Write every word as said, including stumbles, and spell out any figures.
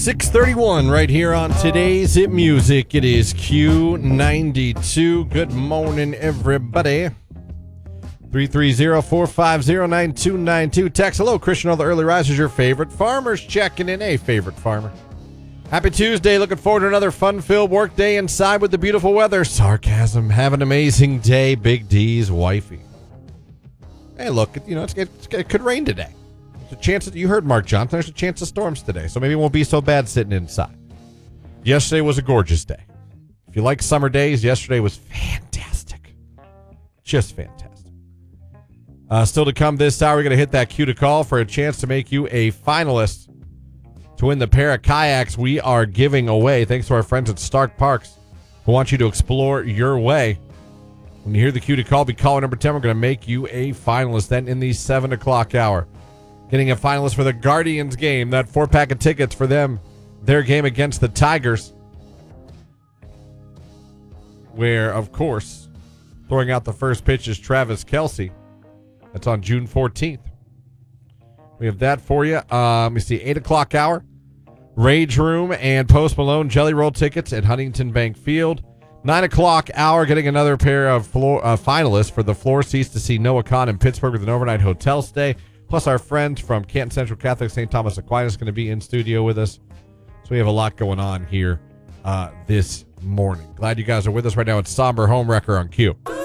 six thirty-one right here on Today's Hit Music. It is Q ninety-two. Good morning, everybody. three three zero, four five zero, nine two nine two. Text, hello, Christian, all the early risers, your favorite farmers checking in. A favorite farmer. Happy Tuesday. Looking forward to another fun-filled work day inside with the beautiful weather. Sarcasm. Have an amazing day, Big D's wifey. Hey, look, you know, it's, it's, it could rain today. There's a chance that you heard Mark Johnson. There's a chance of storms today, so maybe it won't be so bad sitting inside. Yesterday was a gorgeous day. If you like summer days, yesterday was fantastic. Just fantastic. Uh, still to come this hour, we're going to hit that cue to call for a chance to make you a finalist to win the pair of kayaks we are giving away. Thanks to our friends at Stark Parks who want you to explore your way. When you hear the cue to call, be caller number ten. We're going to make you a finalist. Then in the seven o'clock hour, getting a finalist for the Guardians game, that four-pack of tickets for them, their game against the Tigers, where, of course, throwing out the first pitch is Travis Kelce. That's on June fourteenth. We have that for you. Um, let me see, eight o'clock hour, Rage Room and Post Malone Jelly Roll tickets at Huntington Bank Field. nine o'clock hour, getting another pair of floor, uh, finalists for the floor seats to see Noah Khan in Pittsburgh with an overnight hotel stay. Plus, our friends from Canton Central Catholic Saint Thomas Aquinas going to be in studio with us. So we have a lot going on here uh, this morning. Glad you guys are with us right now. It's Somber Home Wrecker on Q.